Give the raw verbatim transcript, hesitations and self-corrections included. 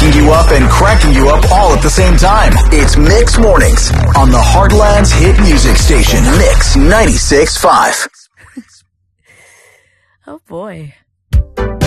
waking you up and cracking you up all at the same time. It's Mix Mornings on the Heartland's hit music station, Mix ninety-six point five. Oh boy.